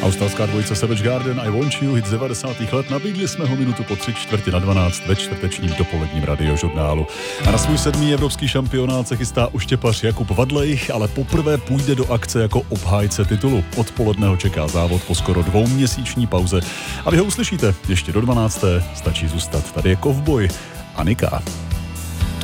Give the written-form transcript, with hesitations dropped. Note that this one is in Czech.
Australská dvojice Savage Garden I Want You, hit z 90. let, nabídli jsme ho minutu po 3:45 ve čtvrtečním dopoledním radiožurnálu. A na svůj 7. evropský šampionát se chystá uštěpař Jakub Vadlej, ale poprvé půjde do akce jako obhájce titulu. Odpoledne ho čeká závod po skoro 2měsíční pauze. A vy ho uslyšíte ještě do 12. Stačí zůstat. Tady je Kovboj a Nika.